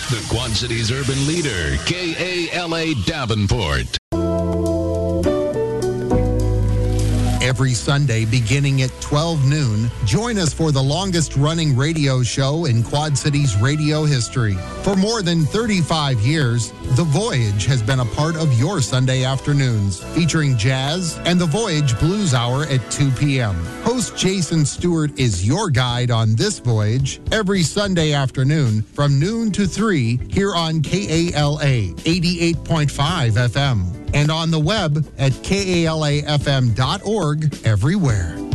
The Quad Cities urban leader, KALA Davenport. Every Sunday beginning at 12 noon, join us for the longest-running radio show in Quad Cities radio history. For more than 35 years, The Voyage has been a part of your Sunday afternoons, featuring jazz and the Voyage Blues Hour at 2 p.m. Host Jason Stewart is your guide on this voyage every Sunday afternoon from noon to 3 here on KALA 88.5 FM and on the web at kalafm.org everywhere.